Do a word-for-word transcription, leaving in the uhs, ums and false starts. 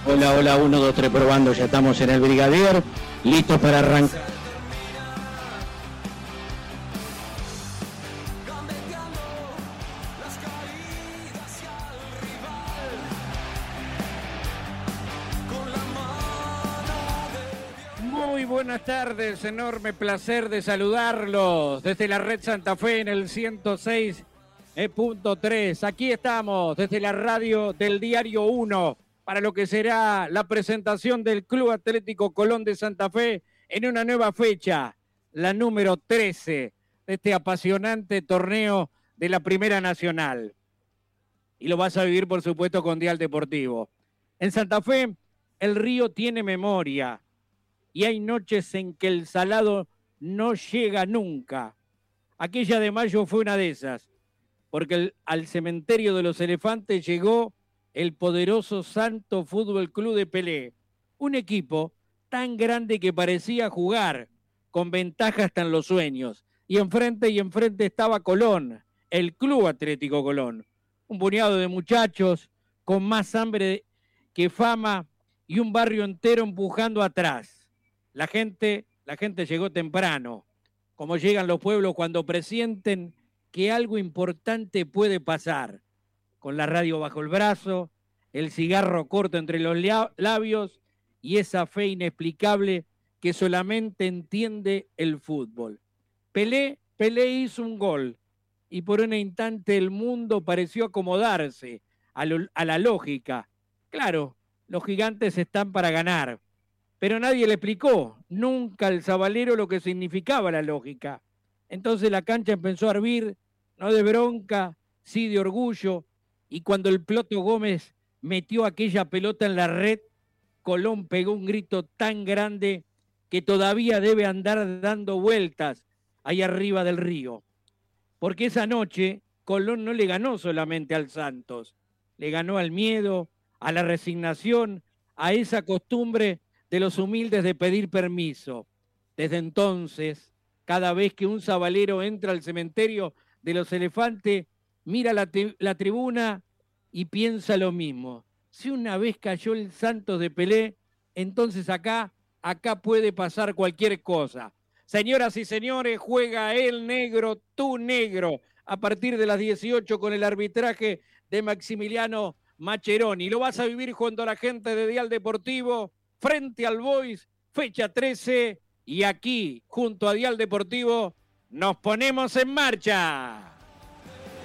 Hola, hola, uno, dos, tres, probando, ya estamos en el Brigadier, listos para arrancar. Muy buenas tardes, enorme placer de saludarlos desde la Red Santa Fe en el ciento seis punto tres. Aquí estamos desde la radio del Diario uno para lo que será la presentación del Club Atlético Colón de Santa Fe en una nueva fecha, la número trece de este apasionante torneo de la Primera Nacional. Y lo vas a vivir, por supuesto, con Dial Deportivo. En Santa Fe, el río tiene memoria. Y hay noches en que el salado no llega nunca. Aquella de mayo fue una de esas, porque el, al cementerio de los elefantes llegó el poderoso Santo Fútbol Club de Pelé, un equipo tan grande que parecía jugar, con ventaja hasta en los sueños. Y enfrente y enfrente estaba Colón, el Club Atlético Colón, un puñado de muchachos con más hambre que fama y un barrio entero empujando atrás. La gente, la gente llegó temprano, como llegan los pueblos cuando presienten que algo importante puede pasar. Con la radio bajo el brazo, el cigarro corto entre los labios y esa fe inexplicable que solamente entiende el fútbol. Pelé, Pelé hizo un gol y por un instante el mundo pareció acomodarse a, lo, a la lógica. Claro, los gigantes están para ganar. Pero nadie le explicó nunca al sabalero lo que significaba la lógica. Entonces la cancha empezó a hervir, no de bronca, sí de orgullo, y cuando el Ploto Gómez metió aquella pelota en la red, Colón pegó un grito tan grande que todavía debe andar dando vueltas ahí arriba del río. Porque esa noche Colón no le ganó solamente al Santos, le ganó al miedo, a la resignación, a esa costumbre de los humildes de pedir permiso. Desde entonces, cada vez que un sabalero entra al cementerio de los elefantes, mira la, la tribuna y piensa lo mismo. Si una vez cayó el Santos de Pelé, entonces acá, acá puede pasar cualquier cosa. Señoras y señores, juega el negro, tu negro, a partir de las dieciocho con el arbitraje de Maximiliano Macheroni. Lo vas a vivir junto a la gente de Dial Deportivo, frente al Boys, fecha trece, y aquí, junto a Dial Deportivo, nos ponemos en marcha.